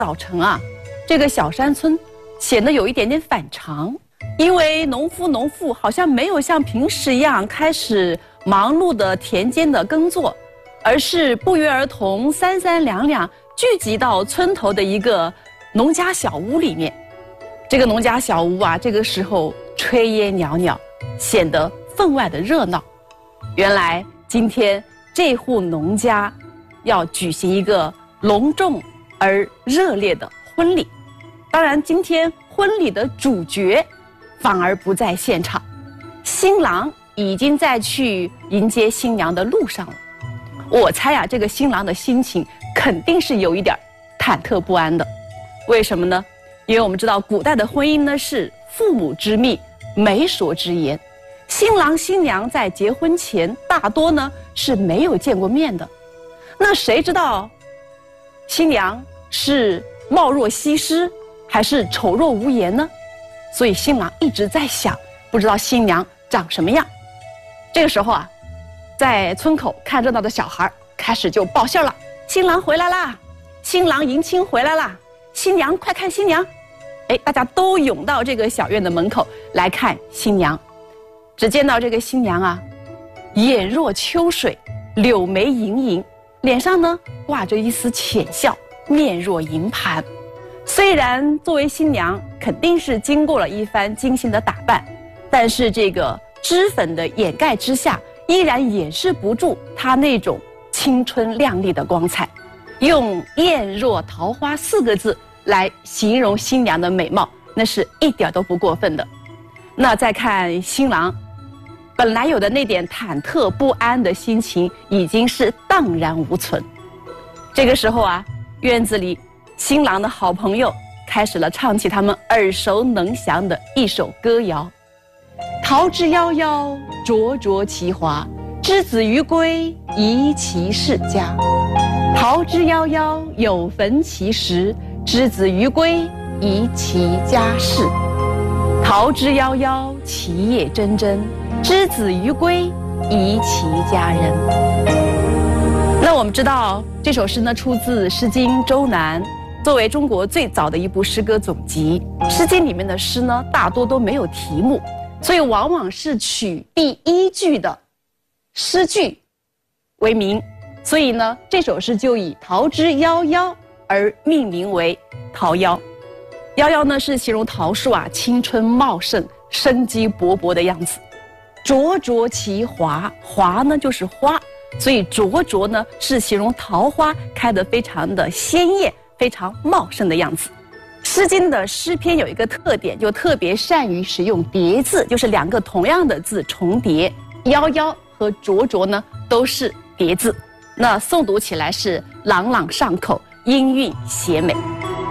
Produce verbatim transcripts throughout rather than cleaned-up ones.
早晨啊，这个小山村显得有一点点反常，因为农夫农妇好像没有像平时一样开始忙碌的田间的耕作，而是不约而同三三两两聚集到村头的一个农家小屋里面。这个农家小屋啊，这个时候炊烟袅袅，显得分外的热闹。原来今天这户农家要举行一个隆重而热烈的婚礼，当然今天婚礼的主角反而不在现场，新郎已经在去迎接新娘的路上了。我猜啊，这个新郎的心情肯定是有一点忐忑不安的。为什么呢？因为我们知道古代的婚姻呢是父母之命，媒妁之言，新郎新娘在结婚前大多呢是没有见过面的。那谁知道新娘是貌若西施还是丑若无颜呢？所以新郎一直在想，不知道新娘长什么样。这个时候啊，在村口看热闹的小孩开始就报信了：新郎回来啦，新郎迎亲回来啦，新娘快看新娘。哎，大家都涌到这个小院的门口来看新娘。只见到这个新娘啊，眼若秋水，柳眉盈盈，脸上呢挂着一丝浅笑，面若银盘。虽然作为新娘肯定是经过了一番精心的打扮，但是这个脂粉的掩盖之下，依然掩饰不住她那种青春靓丽的光彩。用艳若桃花四个字来形容新娘的美貌，那是一点都不过分的。那再看新郎，本来有的那点忐忑不安的心情已经是荡然无存。这个时候啊，院子里新郎的好朋友开始了唱起他们耳熟能详的一首歌谣：桃之夭夭，灼灼其华，之子于归，宜其室家。桃之夭夭，有逢其实，之子于归，宜其家室。桃之夭夭，其叶蓁蓁，之子于归，宜其家人。那我们知道这首诗呢出自《诗经·周南》，作为中国最早的一部诗歌总集。《诗经》里面的诗呢大多都没有题目，所以往往是取第一句的诗句为名，所以呢这首诗就以桃之夭夭而命名为桃夭。夭夭呢是形容桃树啊青春茂盛、生机勃勃的样子。灼灼其华，华呢就是花，所以灼灼呢是形容桃花开得非常的鲜艳、非常茂盛的样子。诗经的诗篇有一个特点，就特别善于使用叠字，就是两个同样的字重叠。夭夭和灼灼呢都是叠字，那诵读起来是朗朗上口，音韵谐美。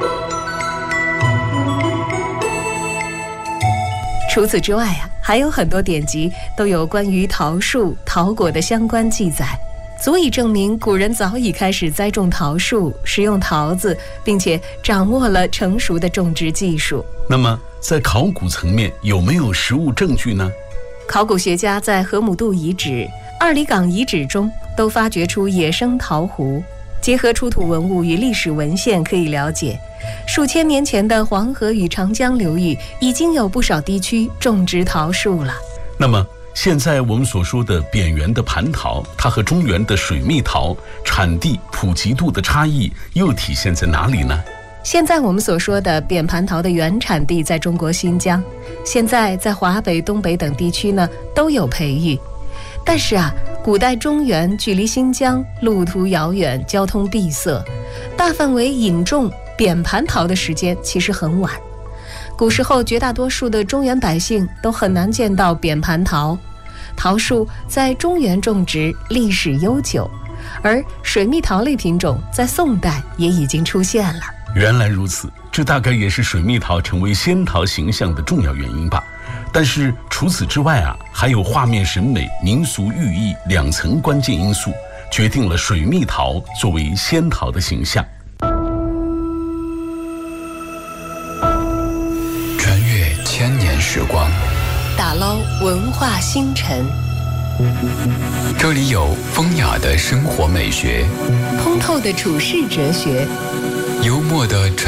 除此之外啊，还有很多典籍都有关于桃树、桃果的相关记载，足以证明古人早已开始栽种桃树，食用桃子，并且掌握了成熟的种植技术。 那么在考古层面有没有实物证据呢？ 考古学家在河姆渡遗址、二里岗遗址中都发掘出野生桃核，结合出土文物与历史文献，可以了解数千年前的黄河与长江流域已经有不少地区种植桃树了。 那么现在我们所说的扁圆的蟠桃，它和中原的水蜜桃产地、普及度的差异又体现在哪里呢？ 现在我们所说的扁蟠桃的原产地在中国新疆，现在在华北、东北等地区呢都有培育。但是啊，古代中原距离新疆路途遥远，交通闭塞，大范围引种扁蟠桃的时间其实很晚。古时候绝大多数的中原百姓都很难见到扁蟠桃，桃树在中原种植历史悠久，而水蜜桃类品种在宋代也已经出现了。 原来如此，这大概也是水蜜桃成为仙桃形象的重要原因吧。但是除此之外啊，还有画面审美、民俗寓意两层关键因素，决定了水蜜桃作为仙桃的形象。 穿越千年时光， 打捞文化星辰， 这里有风雅的生活美学， 通透的处世哲学， 幽默的